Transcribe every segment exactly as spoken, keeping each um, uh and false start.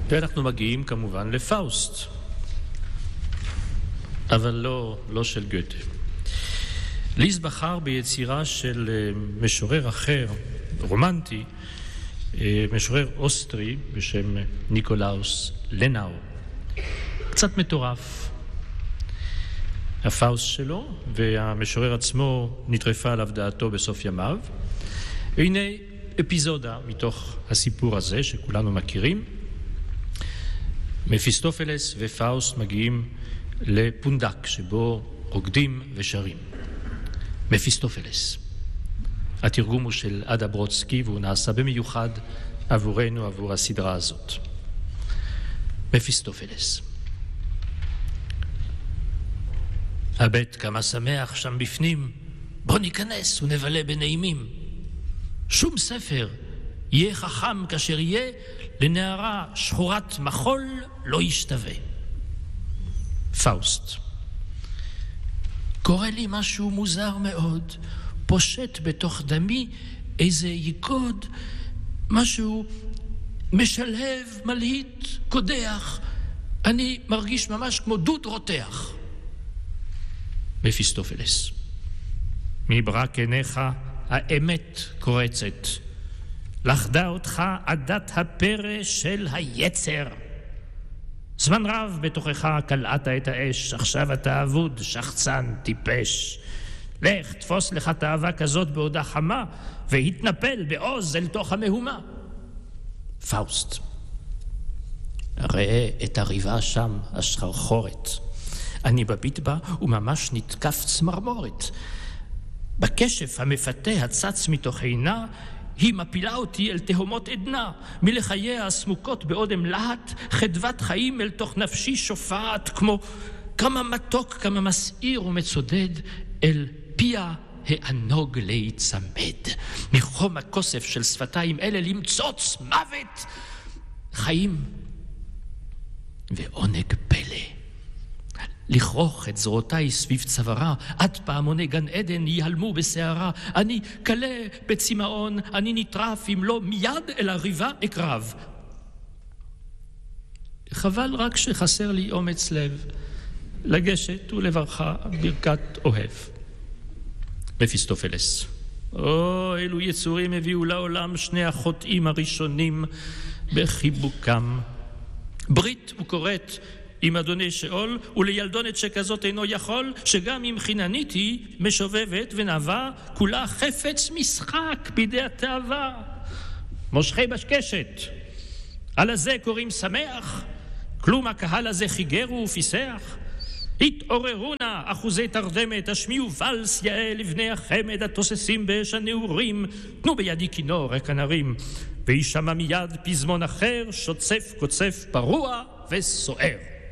ואנחנו מגיעים כמובן לפאוסט, אבל לא, לא של גוטה. ליסט בחר ביצירה של משורר אחר, רומנטי, משורר אוסטרי בשם ניקולאוס לנאו. קצת מטורף. הפאוסט שלו, והמשורר עצמו נטרפה עליו דעתו בסוף ימיו. והנה אפיזודה מתוך הסיפור הזה שכולנו מכירים. מפיסטופלס ופאוסט מגיעים לפונדק שבו רוקדים ושרים. מפיסטופלס. התרגום הוא של אדה ברודסקי והוא נעשה במיוחד עבורנו, עבור הסדרה הזאת. מפיסטופלס. הבית כמה שמח שם בפנים, בוא ניכנס ונבלה בנעימים. שום ספר יהיה חכם כאשר יהיה, לנערה שחורת מחול לא ישתווה. פאוסט. קורה לי משהו מוזר מאוד, פושט בתוך דמי איזה יקוד, משהו משלהב, מלהיט, קודח. אני מרגיש ממש כמו דוד רותח. מפיסטופלס. מברק עיניך האמת קורצת. לחדה אותך עדת הפרא של היצר. זמן רב בתוכך קלעת את האש, עכשיו אתה אבוד, שחצן, טיפש. לך, תפוס לך תאווה כזאת בעודה חמה, והתנפל בעוז אל תוך המהומה. פאוסט. ראה את הריבה שם, השחרחורת. אני בביט בה וממש נתקף צמרמורת. בקשף המפתה הצץ מתוך עינה, היא מפילה אותי אל תהומות עדנה, מלחייה הסמוקות באודם להט, חדוות חיים אל תוך נפשי שופעת, כמו כמה מתוק, כמה מסעיר ומצודד, אל פיה הענוג להיצמד. מחום הכוסף של שפתיים אלה למצוץ מוות, חיים ועונג פלא. לכרוך את זרועותיי סביב צווארה, עד פעמוני גן עדן ייעלמו בשערה. אני קלה בצמאון, אני נטרף, אם לא מיד אל הריבה אקרב. חבל רק שחסר לי אומץ לב, לגשת ולברכה ברכת אוהב. מפיסטופלס. או, אלו יצורים הביאו לעולם שני החוטאים הראשונים בחיבוקם. ברית וקוראת עם אדוני שאול, ולילדונת שכזאת אינו יכול, שגם אם חיננית היא משובבת ונאווה, כולה חפץ משחק בידי התאווה. מושכי בשקשת, על הזה קוראים שמח, כלום הקהל הזה חיגרו ופיסח. התעוררו נא אחוזי תרדמת, השמיעו ולס יאה לבני החמד התוססים באש הנעורים, תנו בידי כינור הכנרים, וישמע מיד פזמון אחר, שוצף קוצף פרוע וסוער.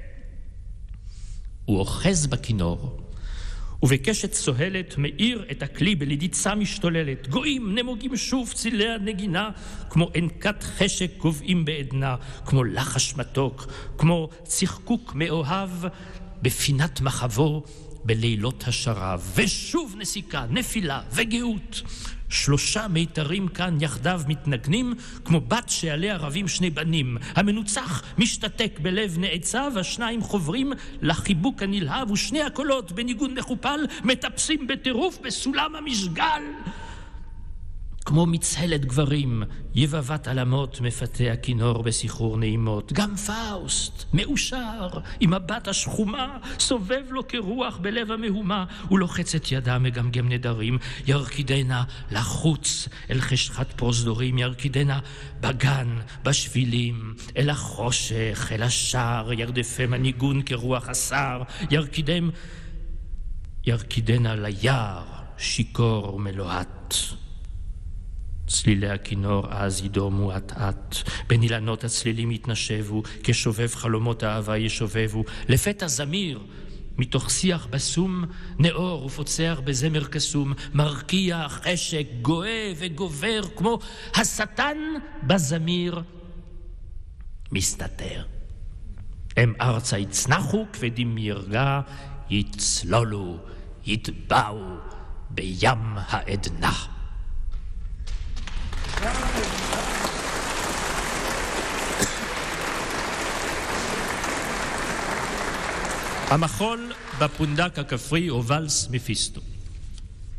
הוא אוחז בכינור, ובקשת סוהלת מאיר את הכלי בלדיצה משתוללת. גויים נמוגים שוב צילי הנגינה, כמו ענקת חשק גובעים בעדנה, כמו לחש מתוק, כמו צחקוק מאוהב בפינת מחבו בלילות השרב. ושוב נסיקה, נפילה וגאות. שלושה מיתרים כאן יחדיו מתנגנים, כמו בת שעליה רבים שני בנים. המנוצח משתתק בלב נעצב, השניים חוברים לחיבוק הנלהב, ושני הקולות בניגון מחופל מטפסים בטירוף בסולם המשגל. כמו מצהלת גברים, יבבת עלמות מפתה הכינור בסחרור נעימות. גם פאוסט, מאושר, עם הבת השחומה, סובב לו כרוח בלב המהומה, ולוחץ את ידה מגמגם נדרים. ירקידנה לחוץ אל חשכת פרוזדורים, ירקידנה בגן, בשבילים, אל החושך, אל השער, ירדפם הניגון כרוח השר, ירקידם, ירקידנה ליער, שיקור ומלוהט. צלילי הכינור אז ידומו עט-עט, בין אילנות הצלילים יתנשבו, כשובב חלומות האהבה ישובבו. לפתע זמיר, מתוך שיח בסום, נאור ופוצח בזמר קסום, מרקיע חשק, גואה וגובר, כמו השטן בזמיר מסתתר. הם ארצה יצנחו, כבדים מירגע, יצלולו, יטבעו בים העדנה. המחול בפונדק הכפרי או ולס מפיסטו.